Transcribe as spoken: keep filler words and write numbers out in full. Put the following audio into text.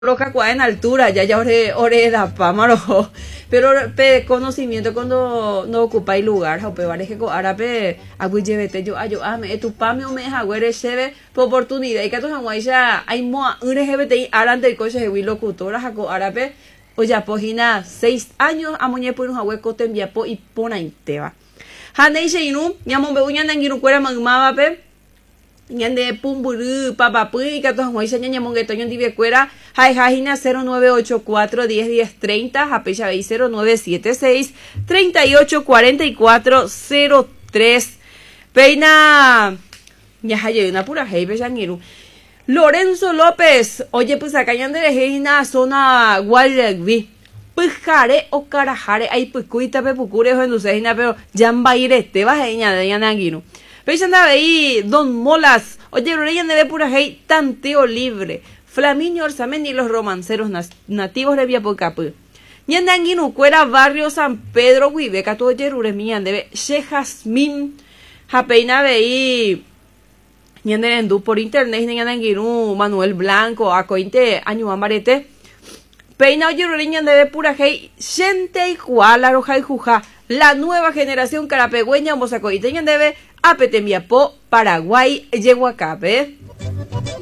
roca cuá en altura, ya ya ore, ore da pámaro, pero pe conocimiento cuando no ocupáis lugar, o pe vareje co árabe, agui llevete yo ayo ame tu pame o me jaguere cheve por oportunidad y que tu janguaisha hay moa une gbti arante el coche de locutora jaco árabe, o ya pojina seis años amoñe por un jagueco te envía po y pona inteba. Hanei sheinu, nyamon be uñan ngiru cuera magmaba pe. Ñande pumburu papapui que todos moisa ñaña mongueto ñon dive cuera hai hajina cero nueve ocho cuatro diez diez treinta apecha veis cero nueve siete seis treinta y ocho cuarenta y cuatro cero tres peina ya hay una pura hey peñangiru Lorenzo López oye pues acá ñande hejina zona Guayagui pues jare o carajare ay pues cuita pe pucure o endusejina pero jamba irete va heña de ñanangiru. Veis andaba ahí Don Molas, oye, Loreña de pura hey, tanteo libre, Flamiño Orzamendi y los romanceros nas, nativos de Viapocapu. Ñandanguinu cuera barrio San Pedro Huibeca, todo yerure mían de She Jasmine, Japeina veí, ñandendu por internet, ñandanguinu Manuel Blanco, acointe, año amarete. Peina oye, Loreña de pura hey, gente y juala, roja y juja, la nueva generación carapegüeña, mosacoiteña debe Apetembiapó, Paraguay, Yehuacape.